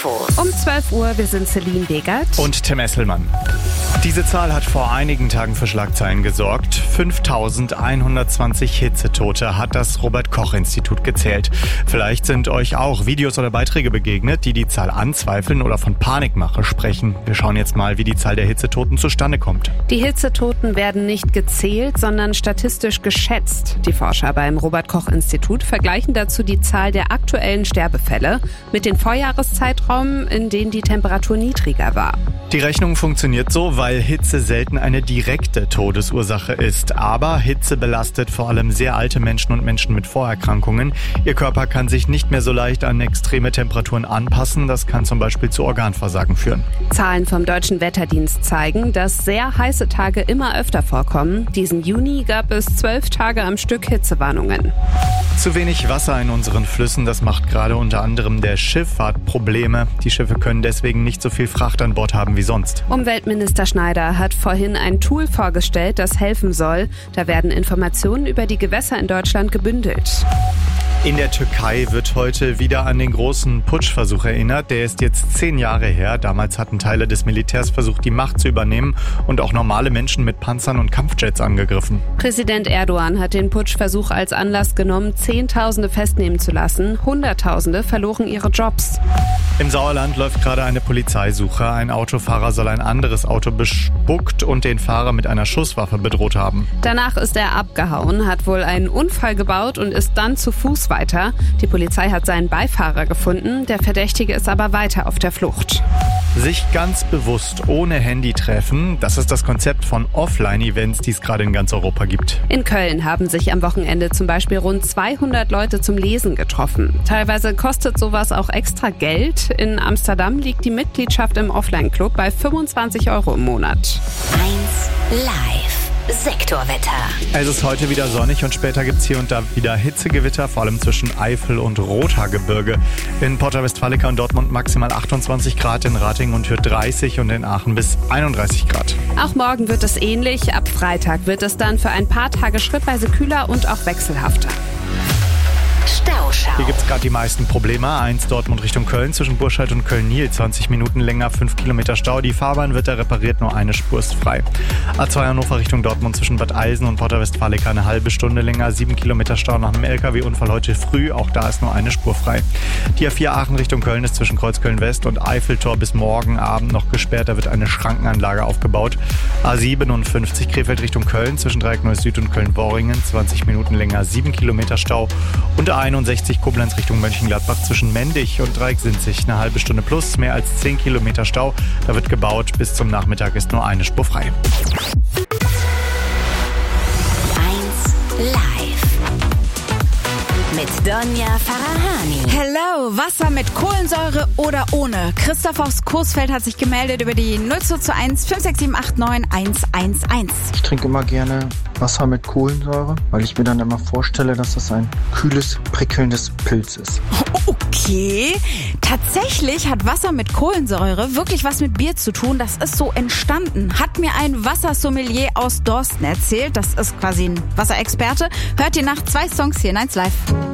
Um 12 Uhr, wir sind Celine Begert und Tim Esselmann. Diese Zahl hat vor einigen Tagen für Schlagzeilen gesorgt. 5.120 Hitzetote hat das Robert-Koch-Institut gezählt. Vielleicht sind euch auch Videos oder Beiträge begegnet, die Zahl anzweifeln oder von Panikmache sprechen. Wir schauen jetzt mal, wie die Zahl der Hitzetoten zustande kommt. Die Hitzetoten werden nicht gezählt, sondern statistisch geschätzt. Die Forscher beim Robert-Koch-Institut vergleichen dazu die Zahl der aktuellen Sterbefälle mit den Vorjahreszeitraum, in denen die Temperatur niedriger war. Die Rechnung funktioniert so, weil Hitze selten eine direkte Todesursache ist. Aber Hitze belastet vor allem sehr alte Menschen und Menschen mit Vorerkrankungen. Ihr Körper kann sich nicht mehr so leicht an extreme Temperaturen anpassen. Das kann zum Beispiel zu Organversagen führen. Zahlen vom Deutschen Wetterdienst zeigen, dass sehr heiße Tage immer öfter vorkommen. Diesen Juni gab es 12 Tage am Stück Hitzewarnungen. Zu wenig Wasser in unseren Flüssen, das macht gerade unter anderem der Schifffahrt Probleme. Die Schiffe können deswegen nicht so viel Fracht an Bord haben wie sonst. Umweltminister Schneider hat vorhin ein Tool vorgestellt, das helfen soll. Da werden Informationen über die Gewässer in Deutschland gebündelt. In der Türkei wird heute wieder an den großen Putschversuch erinnert. Der ist jetzt 10 Jahre her. Damals hatten Teile des Militärs versucht, die Macht zu übernehmen und auch normale Menschen mit Panzern und Kampfjets angegriffen. Präsident Erdogan hat den Putschversuch als Anlass genommen, Zehntausende festnehmen zu lassen. Hunderttausende verloren ihre Jobs. Im Sauerland läuft gerade eine Polizeisuche. Ein Autofahrer soll ein anderes Auto bespuckt und den Fahrer mit einer Schusswaffe bedroht haben. Danach ist er abgehauen, hat wohl einen Unfall gebaut und ist dann zu Fuß weiter. Die Polizei hat seinen Beifahrer gefunden, der Verdächtige ist aber weiter auf der Flucht. Sich ganz bewusst ohne Handy treffen, das ist das Konzept von Offline-Events, die es gerade in ganz Europa gibt. In Köln haben sich am Wochenende zum Beispiel rund 200 Leute zum Lesen getroffen. Teilweise kostet sowas auch extra Geld. In Amsterdam liegt die Mitgliedschaft im Offline-Club bei 25 € im Monat. 1 Live. Sektorwetter. Es ist heute wieder sonnig und später gibt es hier und da wieder Hitzegewitter, vor allem zwischen Eifel und Rothaargebirge. In Porta Westfalica und Dortmund maximal 28 Grad, in Ratingen und Hürth 30 und in Aachen bis 31 Grad. Auch morgen wird es ähnlich. Ab Freitag wird es dann für ein paar Tage schrittweise kühler und auch wechselhafter. Stauschau. Hier gibt es gerade die meisten Probleme. A1 Dortmund Richtung Köln zwischen Burscheid und Köln-Niel. 20 Minuten länger, 5 Kilometer Stau. Die Fahrbahn wird da repariert, nur eine Spur ist frei. A2 Hannover Richtung Dortmund zwischen Bad Eilsen und Porta Westfalica eine halbe Stunde länger. 7 Kilometer Stau nach einem LKW-Unfall heute früh. Auch da ist nur eine Spur frei. Die A4 Aachen Richtung Köln ist zwischen Kreuzköln West und Eiffeltor bis morgen Abend noch gesperrt. Da wird eine Schrankenanlage aufgebaut. A57 Krefeld Richtung Köln zwischen Dreieck Neues Süd und Köln-Worringen. 20 Minuten länger, 7 Kilometer Stau. Und A61 Koblenz Richtung Mönchengladbach zwischen Mendig und Dreieck-Sinzig eine halbe Stunde plus, mehr als 10 Kilometer Stau. Da wird gebaut, bis zum Nachmittag ist nur eine Spur frei. 1 Live. Mit Donja Farahani. Hello, Wasser mit Kohlensäure oder ohne? Christoph aus Coesfeld hat sich gemeldet über die 0221 56789 111. Ich trinke immer gerne Wasser mit Kohlensäure, weil ich mir dann immer vorstelle, dass das ein kühles, prickelndes Pilz ist. Okay, tatsächlich hat Wasser mit Kohlensäure wirklich was mit Bier zu tun. Das ist so entstanden. Hat mir ein Wassersommelier aus Dorsten erzählt. Das ist quasi ein Wasserexperte. Hört ihr nach 2 Songs hier in 1 Live.